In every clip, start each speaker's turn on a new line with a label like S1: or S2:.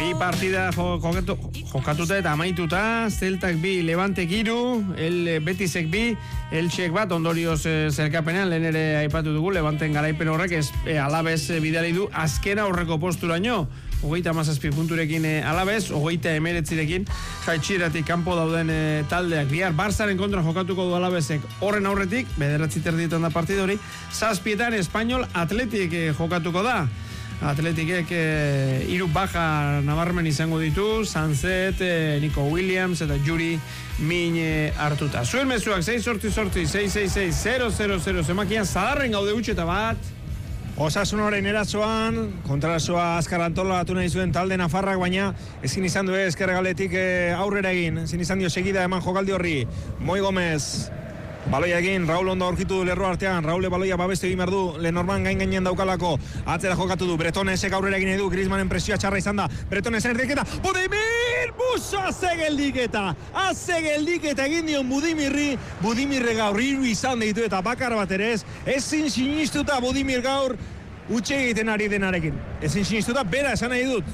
S1: Bi partida jokatuta eta amaituta, Celtak 2, Levantek 3, el Betisek 2, Elxek bat, ondorioz zerkapenean, lehen ere aipatu dugu, Levanten garaipen horrek Alabez bidali du azkena horreko posturaino, 37 punturekin Alabez, 39rekin jaitxiratik kanpo dauden taldeak. Bihar Barzaren kontra jokatuko du Alabezek horren aurretik, 9:30 da partida hori, 7:00 Espainol Atletik jokatuko da. Atletikek 3 baja nabarmen izango ditu, Sanzet, Nico Williams eta Juri Min hartuta. Zuen mezuak 6-6-6-6-6-0-0-0 zemakian zadarren gaude utxeta bat.
S2: Osasunoren erazoan, kontrazoa azkar antolatu nahi zuen talde nafarrak, baina ezin izan du ezkerregaletik aurrera egin, ezin izan dio segida eman jokaldi horri. Moi Gomez, baloia egin, Raul ondo aurkitu du lerro artean, Raule baloia babestu egin behar du, Lenormand gainen daukalako, atzera jokatu du, Bretonesek aurrera egin edu, Griezmannen presioa txarra izan da, Bretonesen erdiketa, Budimir, buso azegeldiketa egin dion Budimirre gaur hiru izan ditu eta bakar bat ere ezin sinistuta Budimir gaur utxe egiten ari denarekin, ezin sinistuta, bera esan nahi dut.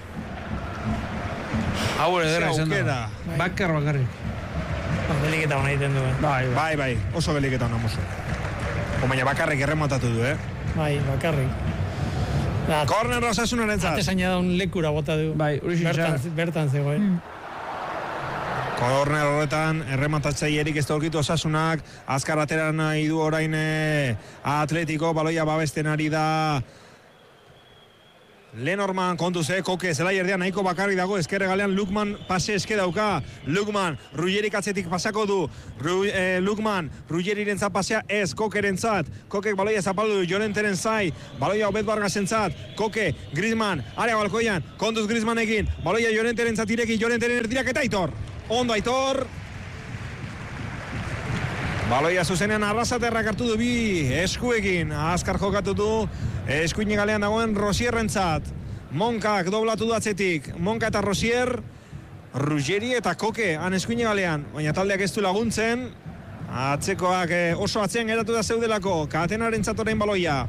S1: Hau edera esan da, bakar bakarrik.
S3: Geliketa hona egiten du,
S2: Bai, oso geliketa hona mozo. Baina bakarrik errematatu du,
S3: Bai, bakarrik.
S2: Korner Osasunaren zat.
S3: Atesaina da un lekura bota du.
S1: Bai,
S3: bertan zegoen.
S2: Korner horretan errematatzaierik ez da aurkitu Osasunak, azkar atera nahi du orain Atletico, baloia babesten ari da Lenormand kontuz, Koke, zelai erdean nahiko bakarri dago, ezkerre galean Lukman pase eske dauka, Lukman, Ruggerik atzetik pasako du, Lukman, Ruggeriren zat pasea ez, Kokeren zat, Kokek baloia zapaldu du, Llorenteren zai, baloia Obed Vargasen zat, Koke, Griezmann, area balkoian, kontuz Griezmannekin, baloia Llorenteren zat ireki, Llorenteren erdirak eta Aitor, ondo Aitor, baloia zuzenean arrasaterrak hartu du bi eskuekin, azkar jokatu du, eskuine galean dagoen Rosierrentzat, Monkak doblatu du atzetik, Monka eta Rosier, Ruggeri eta Koke han eskuine galean, baina taldeak ez du laguntzen, atzekoak oso atzean geratu da zeudelako, Katenaren zatorein baloia,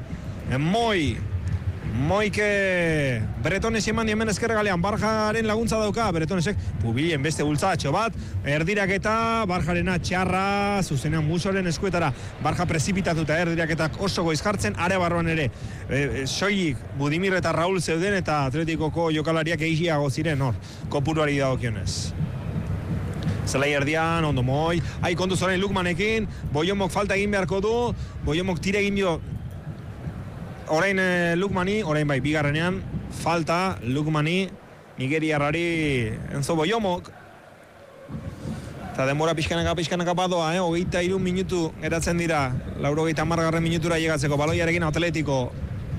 S2: Moike Bretones eman dien ezkerre galean, Barjaren laguntza dauka, Bretonesek pubilen beste bultzatxo bat, erdiraketa, Barjarena txarra, zuzenean Musoren eskuetara, Barja prezipitatuta erdiraketak oso goiz jartzen, are barruan ere, soilik Budimir eta Raul zeuden eta Atletikoko jokalariak egiago ziren, kopuruari dagokionez. Zelai erdian, ondo Moi, kontu zoren Lukmanekin, Boyomok falta egin beharko du, Boyomok tire egin dio, orain Lukmani, orain bai, bigarrenean, falta Lukmani, nigeriarrari Enzo Boyomok. Eta denbora pixkanaka badoa, 23 minutu geratzen dira, 90 minutura llegatzeko, baloiarekin Atletico.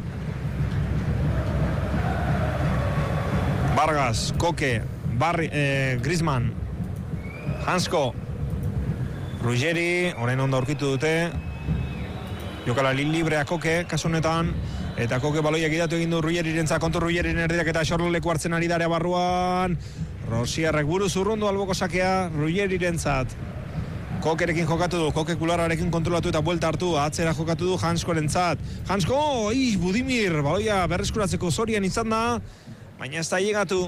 S2: Vargas, Koke, Griezmann, Hansko, Ruggeri, orain ondo aurkitu dute, jokalari librea Koke, kasu honetan, eta Koke baloia gidatu egin du Ruggerirentzat, kontu Ruggeriren erdiak eta xorleku hartzen ari darea barruan, Rosierrek buru zurrundu alboko sakea Ruggerirentzat. Kokerekin jokatu du, Koke kularrarekin kontrolatu eta buelta hartu, atzera jokatu du Hanskorentzat. Hansko, Budimir, baloia berreskuratzeko zorian izan da, baina ez da llegatu.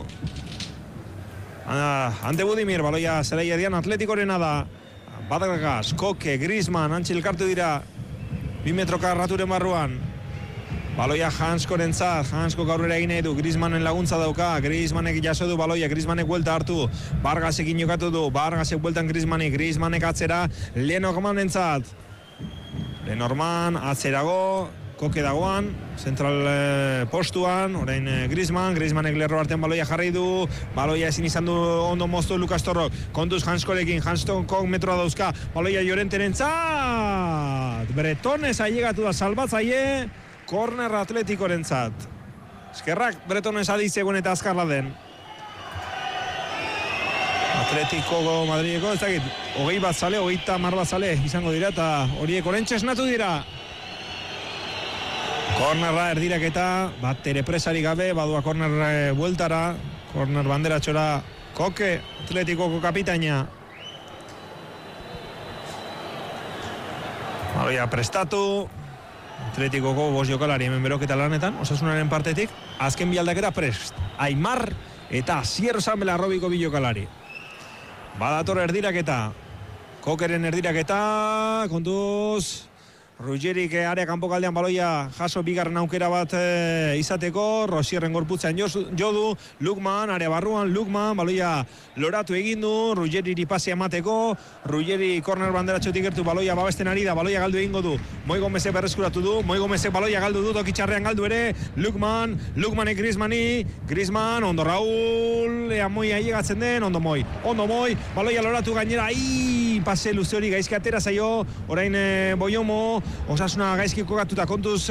S2: Ante Budimir, baloia zelai edian Atletikorena da. Badargas, Koke, Griezmann, antxilkartu dira, 2 metroka raturen barruan. Baloia Hanskorentzat, Hansko gaurrera egin edu, Griezmannen laguntza dauka, Griezmannek jaso du baloia, Griezmannek buelta hartu, Vargasekin jokatu du, Vargasek bueltan Griezmannek atzera, Lenormandentzat. Lenormand atzerago, Koke dagoan, zentral postuan, orain Griezmannek lerro artean baloia jarri du, baloia ezin izan du ondo moztu Lukas Torrok, kontuz Hanskorekin, Hanskok metroa dauzka, baloia Llorenterentzat, Bretones ailegatu da salbatzaile, korner Atleticorentzat. Eskerrak Bretones adizegoen eta azkarla den. Atletico Madrideko, ez dakit, 20 bat zale, 30 bat zale izango dira, eta horiek orentxe esnatu dira. Kornerra erdiraketa, bat ere presari gabe, badua korner bueltara, korner banderatxora Koke, Atletikoko kapitaina. Baloia prestatu, Atletikoko 5 jokalari hemen beroketa lanetan, Osasunaren partetik, azken bi aldaketa prest. Aimar eta Asier Osamela Robiko bilokalari. Badator erdiraketa. Kokeren erdiraketa, kontuz... Rugerik area kanpokaldean baloia jaso bigarren aukera bat izateko, Rosierren gorputzean jodu, Lukman, area barruan, Lukman, baloia loratu egin du, Rugeriri pase emateko, Rugeri korner banderatxotik gertu baloia babesten ari da, baloia galdu egingo du, Moi Gomezek berreskuratu du, Moi Gomezek baloia galdu du, tokitxarrean galdu ere, Lukmanek Griezmann, ondo Raúl, ea Moi ailegatzen den, ondo Moi, baloia loratu gainera, pase luze hori gaizki atera zaio, orain Boiomo, Osasuna gaizki kokatuta kontuz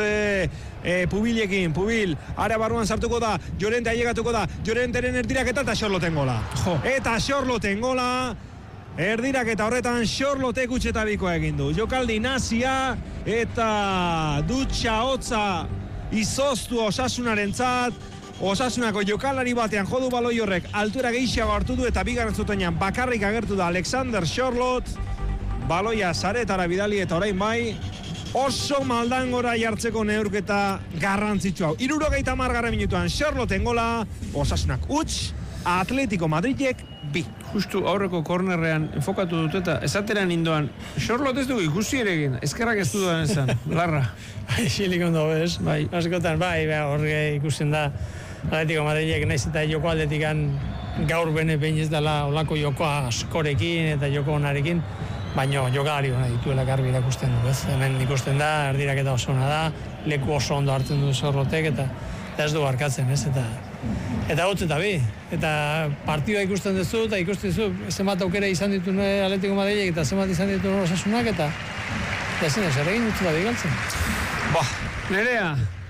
S2: Pubil, area barruan sartuko da, Llorente ailegatuko da, Llorenteren erdiraketa eta Xorloten gola. Eta Xorloten gola, erdiraketa horretan Xorlotek utxetabikoa egin du. Jokaldi nazia eta dutxa hotza izoztu Osasunarentzat, Osasunako jokalari batean jodu baloi horrek altura gehiago hartu du eta bigarren zutenean bakarrik agertu da Alexander Xorlot, baloia saretara bidali eta orain bai, oso maldangora jartzeko neurketa garrantzitsu hau. 70. minutuan Xorloten gola, Osasunak utx, Atletico Madridek bi.
S1: Justu aurreko kornerrean enfokatu dut eta esateran indoan, Xorlot ez dugu ikusi ere egin, ezkerrak ez dudan esan, larra.
S3: Xilik ondo bez,
S1: bai.
S3: Askotan, horre ikusten da Atletico Madridek naiz eta joko aldetikan gaur behin ez dela olako jokoa askorekin eta joko onarekin, baina jokalari hona dituela garbi irakusten du, ez? Hemen ikusten da, erdiraketa oso ona da, leku oso ondo hartzen du Xorlotek eta ez du barkatzen, ez? Eta hotz eta bi, eta partidua ikusten duzu, eta ikusten duzu, zenbat aukera izan ditu Atletico Madridek eta zenbat izan ditu Osasunak, eta ezin ez, erregin dut da bigaltzen.
S1: Nerea.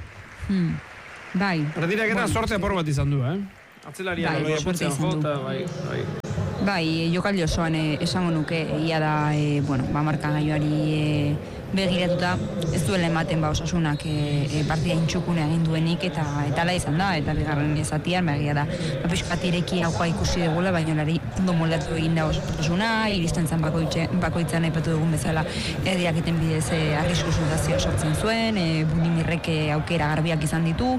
S4: Bai.
S1: Erdiraketa sorte apor bat izan du, Atzelaria
S4: bai, sorte izan du. Bai, jokaldi osoan esango nuke, ia da, markan gaioari begiratuta, ez duela ematen Osasunak partida intxukunea egin duenik, eta ala izan da, eta bigarren ezatian, begia da, pixkat ireki haukoa ikusi dugula, baina lari ondo moldatu egin da Osasuna, iristen zen bakoitzan aipatu dugun bezala, erdiraketen bidez arrisku sentazio sortzen zuen, Budimirrek aukera garbiak izan ditu,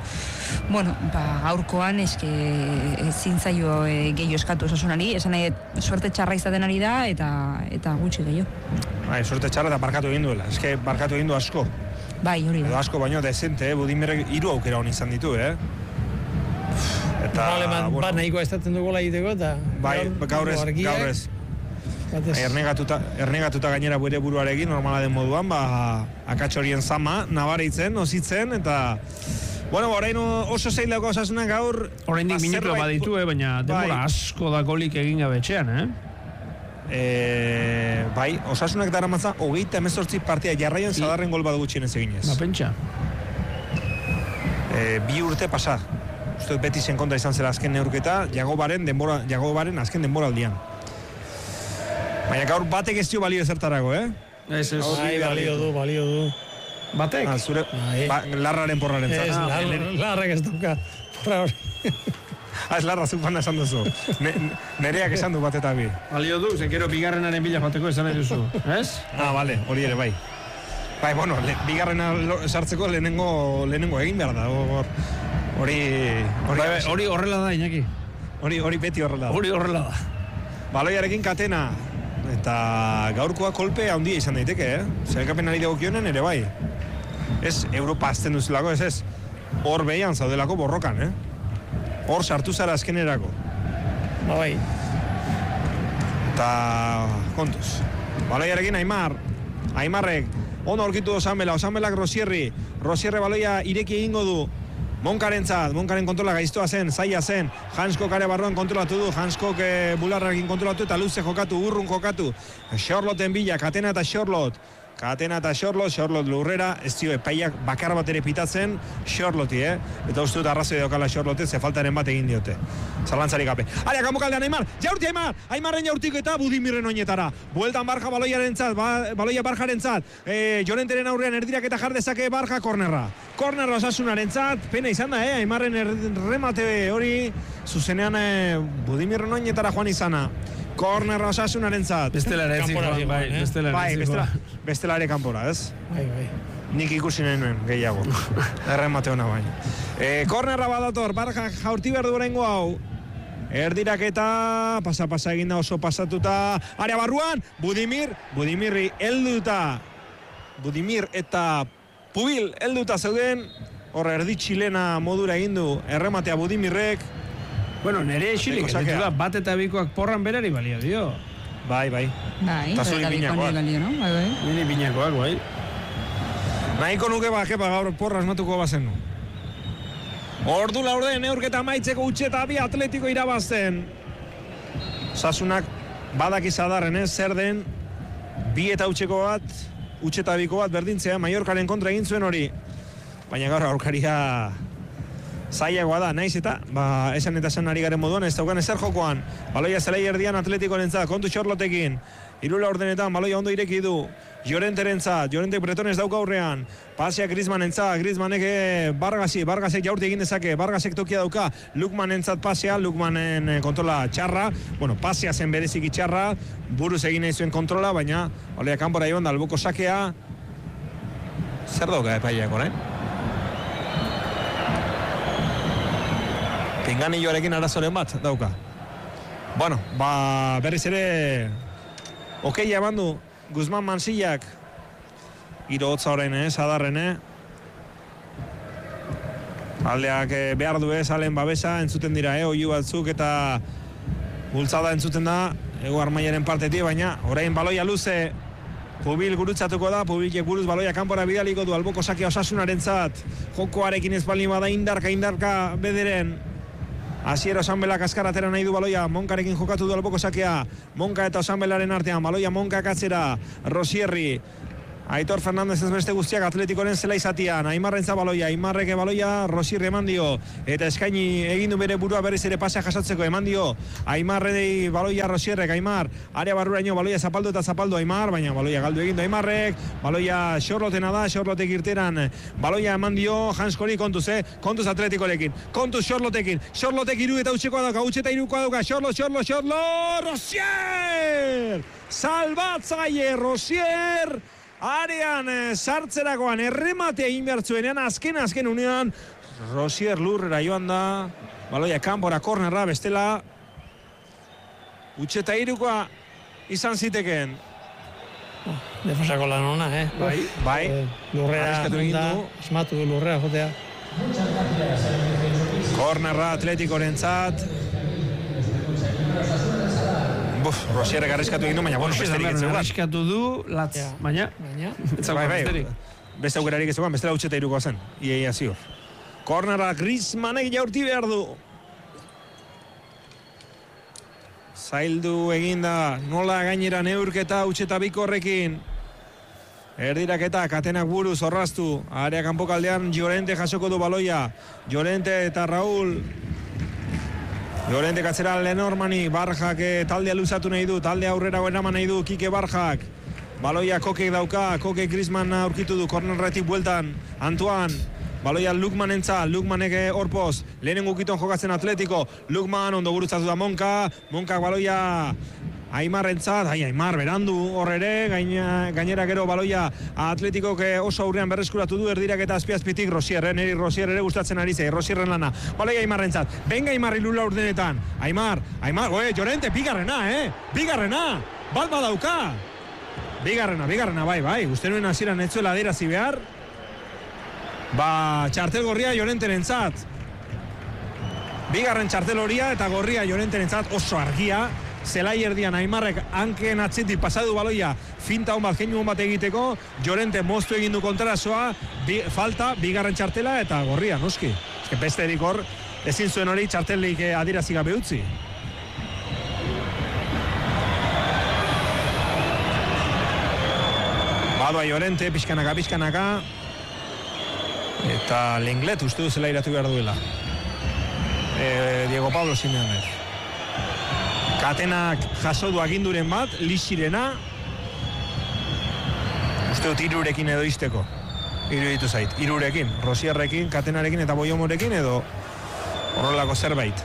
S4: gaurkoan ezin zaio gehiago eskatu Osasunari, esan nahi suerte txarra izaten ari da, eta gutxi gehiago.
S2: Bai, suerte txarra eta barkatu egin duela, barkatu egin du asko.
S4: Bai, hori da.
S2: Edo asko baino dezente, Budimirrek 3 aukera hon izan ditu, Eta,
S3: bat nahiko estatzen dugu egiteko eta...
S2: Bai, gaur ez. Ernegatuta gainera bere buruarekin, normala den moduan, akatxorien zama, nabaritzen, ozitzen, eta... orain oso zailako Osasunak gaur...
S1: Oraindik minutua baditu, baina denbora asko da golik egin gabetxean,
S2: Bai, Osasunak daramatza 38 partia jarraian zadarren gol bat gutxienez eginez.
S1: Pentsa.
S2: 2 urte pasa. Uste Betisen kontra izan zela azken neurketa, Jagobaren azken denboraldian. Baina gaur batek ez dio balio ezertarago,
S1: Ez.
S3: Balio du.
S1: Batek?
S2: Zure, Larraren porraren zara.
S3: Larrak ez dauka porra hori.
S2: Ez Larra zupana esan duzu. Nereak esan du bat eta bi.
S1: Balio du, zekero bigarrenaren bila bateko esan nahi duzu, ez?
S2: Bale, hori ere bai. Bai, bigarrena sartzeko lehenengo egin behar da.
S1: Hori horrela da, Iñaki.
S2: Hori beti horrela da.
S1: Hori horrela da.
S2: Baloiarekin Katena. Eta gaurkoa kolpe handia izan daiteke, Zelkapenari dagokionen ere bai. Ez Europa azten duzulako, ez. Hor behian zaudelako borrokan, Hor sartu zara azkenerako.
S3: Bai.
S2: Eta kontuz. Baloiarekin Aimarrek ondo aurkitu Osanbelak Rosierri baloia ireki egingo du. Monkaren kontrola gaiztoa zen, zaila zen, Hanskok are barruan kontrolatu du, Hanskok bularrakin kontrolatu eta luze jokatu, urrun jokatu, Xorloten bila, Katena eta Xorlot, Xorlot lurrera, ez dio epaiak bakar bat ere pitatzen, Xorloti, eta uste dut arrazoi daukala Xorlote, ze faltaren bat egin diote, zalantzarik gabe. Aria, kanpokaldean Aimarren jaurtiko eta Budimirren oinetara, bueltan Barja baloia Barjarentzat, Llorenteren aurrean erdirak eta jardezake Barja kornerra Osasunarentzat, pena izan da, Aimarren remate hori, zuzenean Budimirren oinetara joan izana. Kornerra Osasunarentzat.
S1: Bestelare
S2: Bestelare kanpora, ez?
S3: Bai.
S2: Nik ikusi nuen gehiago. Erremate hona baina. Kornerra badator, Barja jaurti behar du berengo hau. Erdiraketa, pasa eginda oso pasatuta, area barruan, Budimirri helduta, Budimir eta Pubil helduta zeuden, hor erdi txilena modura egin du errematea Budimirrek.
S1: Bueno, nere esilik, bat eta bikoak porran berari balio dio.
S2: Bai.
S4: Eta zuri binakoak.
S1: Nini binakoak, bai.
S2: Nahiko nuke Kepa gaur porra asmatuko bazen nu. Ordu laurde neurketa amaitzeko utxeta bi Atletiko irabazten. Osasunak badak izadarren zer den, bi eta utxeta biko bat berdintzea, Mallorcaren kontra egin zuen hori. Baina gaur aurkaria zailagoa da, naiz eta, esan eta esan ari garen moduan, ez daukan ezer jokoan. Baloia zelai erdian Atletiko nentzat, kontu Xorlotekin. Irula ordenetan, baloia ondo ireki du. Llorenterentzat, Llorentek Bretones dauka aurrean. Pasea Griezmannentzat, Griezmannek Vargasek jaurti egin dezake, Vargasek tokia dauka. Lukmanentzat pasea, Lukmanen kontrola txarra. Bueno, pasea zen bereziki txarra. Buruz egin nahi zuen kontrola, baina baloia kanpora joan da, alboko sakea. Zer dauka epaileak orain? Pinganilloarekin arazoren bat dauka. Bueno, berriz ere okei eman du Guzman Mansillak. Iro hotza horrein, sadarren, Aldeak behar du alen babesa, entzuten dira, oiu batzuk eta bultzada entzuten da, Ego Armaiaren partetik, baina orain baloia luze, Pubil gurutzatuko da, Pubilek buruz baloia kanpora bidaliko du, alboko sakea Osasunarentzat, jokoarekin ez baldin bada indarka bederen. Asier Osanbelak azkar atera nahi du baloia, Monkarekin jokatu du alboko sakea, Monka eta Osanbelaren artean, baloia Monkak atzera, Rosierri, Aitor Fernandez ez beste guztiak Atletikoren zela izatian, Aimarrentza baloia, Aimarreke baloia, Rosierri eman dio, eta eskaini egin du bere burua berriz ere pasea jasatzeko eman dio, Aimarrei baloia Rosierrek, Aimar, area barruraino baloia zapaldu eta zapaldu Aimar, baina baloia galdu egin du Aimarrek, baloia Xorlotena da, Xorlotek irteran, baloia eman dio, Hanskori kontuz Atletikorekin, kontuz Xorlotekin, Xorlotek iru eta utxekoa dauka, utxeta irukoa dauka, Xorlo, Rosier! Salbatzaile Rosier! Arean sartzerakoan errematea inbertzuenean azken unean Rosier lurrera joan da, baloia kanpora kornerra, bestela utxeta irukoa izan ziteken.
S3: Defensako lan hona,
S2: Bai.
S3: Lurrera da, asmatu du lurrera jotea.
S2: Kornerra Atletikorentzat. Rosierrek arriskatu egin du, baina besterik ez zegoen.
S1: Arriskatu du, latz, baina.
S2: Beste aukerarik ez zegoen, bestela utxeta irukoa zen. Ia ziur. Kornerra Griezmannek jaurti behar du. Zaildu eginda, nola gainera neurketa utxeta bikorrekin. Erdiraketa, Katenak buruz orraztu. Area kanpokaldean Llorente jasoko du baloia. Llorente eta Raúl. Llorente katzera Lenormani, Barjak taldea luzatu nahi du, taldea aurrera eraman nahi du, Kike Barjak. Baloia Kokek dauka, Kokek Griezmann aurkitu du, kornerretik bueltan, Antoine. Baloia Lukmanentza, Lukmanek orpoz, lehenen gukiton jokatzen Atletiko, Lukman ondo gurutzatu da Monkak baloia Aimarrentzat, Aimar berandu horre gainera gero baloia Atletikok oso aurrean berreskuratu du erdirak eta azpiazpitik Rosier, neri Rosier ere gustatzen ari zei, Rosierren lana, baloia Aimarrentzat, benga Aimar ilula urdenetan, Aimar, Llorente, bigarrena, bat badauka, bigarrena, bai, uste nuen hasieran etzuela aderazi behar, txartel gorria Llorenterentzat, bigarren txartel horia eta gorria Llorenterentzat oso argia, zelai erdian Aimarrek hanken atzetik pasadu baloia finta hon bat, keinu hon bat egiteko, Llorente moztu egin du kontrasoa, falta, bigarren txartela eta gorria, noski. Besterik hor, ezin zuen hori txartelik adirazi gabe utzi. Badoa Llorente, pixkanaka, eta Lenglet uste du zela iratu behar duela. Diego Pablo Simeonez. Katenak jaso du aginduren bat, Lixirena. Uste dut irurekin edo izteko. Iruditu zait, irurekin, Rosierrekin, Katenarekin eta Boiomorekin edo horrelako zerbait.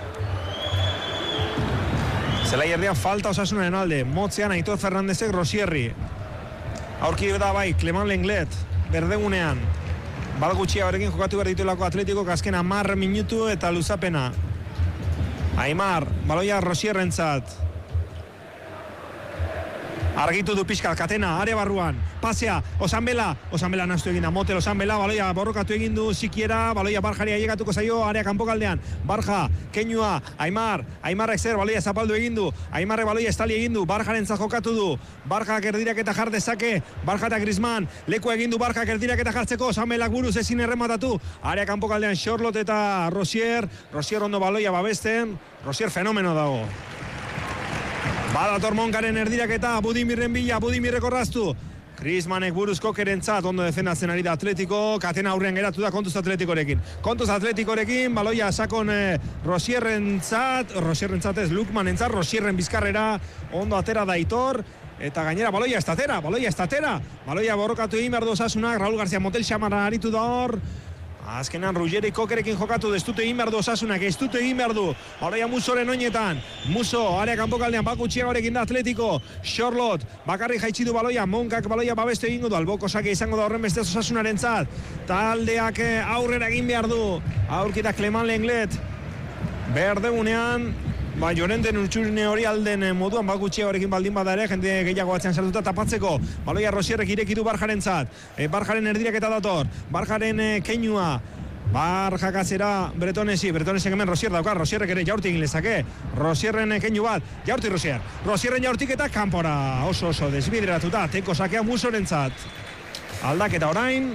S2: Zelai erdian falta Osasunaren alde, motzean Aitor Fernandezek Rosierri. Aurki da bai, Clement Lenglet, berdegunean. Bal gutxia horrekin jokatu behar dituelako Atletikok azken 10 minutu eta luzapena. Aimar, baloia Rosierrentzat. Argitu du pixka, Katena, area barruan, pasea, Osanbela naztu egin da, Motel Osanbela, baloia borrokatu egin du, sikiera, baloia Barjari ailegatuko zaio, area kanpokaldean, Barja, Keinua, Aimarrek zer, baloia zapaldu egin du, Aimarrek baloia estali egin du, Barjarentzat jokatu du, Barjak erdirak eta jar dezake, Barja eta Griezmann, leku egin du Barjak erdirak eta jartzeko, Osanbelak buruz ezin errematatu, area kanpokaldean Xorlot eta Rosier ondo baloia babesten, Rosier fenomeno dago. Badator Monkaren erdiraketa, Budimirren bila, Budimirrek orraztu. Griezmannek buruzko kerentzat, ondo defendatzen ari da Atletico, Katena aurrean geratu da kontuz Atleticorekin, baloia sakon Rosierrentzat ez, Lukmanentzat, Rosierren bizkarrera, ondo atera da Aitor, eta gainera baloia estatera, baloia borrokatu egin behar du Osasunak, Raúl García Motel xamarra aritu da hor, azkenan Ruggeri Kokerekin jokatu, ez dute egin behar du Osasunak, ez dute egin behar du. Baloia Musoren oinetan, Muso, area kanpokaldean, Baku Txiagorekin da Atletico, Xorlot, bakarri jaitsi du baloia, Monkak baloia babestu egingo du, alboko sake izango da horren beste Osasunarentzat. Taldeak aurrera egin behar du, aurkita Clement Lenglet, berdegunean, Llorenten urtsurine hori alden moduan Baku Txiagorekin baldin bada ere, jende gehiago batzean sartuta tapatzeko, baloia Rosierrek ireki du Barjarentzat, Barjaren erdiraketa dator, Barjaren Keinua, Barjak atzera Bretonesek hemen Rosier dauka, Rosierrek ere jaurti egin lezake, Rosierren Keinu bat, jaurti Rosierren jaurtik eta kanpora, oso desbideratuta, teko sakea Musorentzat, aldaketa orain,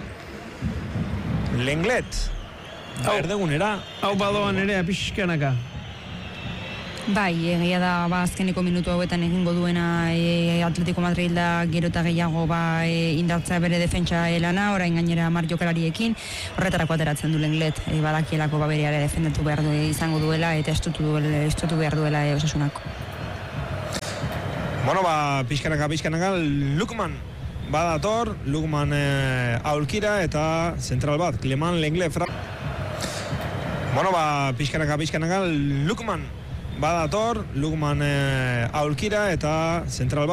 S2: Lenglet, berdegunera,
S1: hau badoan ere pixkanaka.
S4: Bai, egia da azkeneko minutu hauetan egingo duena Atletico Madrid da gero eta gehiago indartzea bere defentsa lana, orain gainera Mar jokalariekin, horretarako ateratzen du Lenglet, badakielako bereare defendatu behar izango duela eta estutu behar duela Osasunako.
S2: Bueno, pixkanaka, Lukman badator, Lukman aulkira eta zentral bat, Clement Lenglet. Bueno, pixkanaka, Lukman badator, Lukman aulkira eta zentral bat.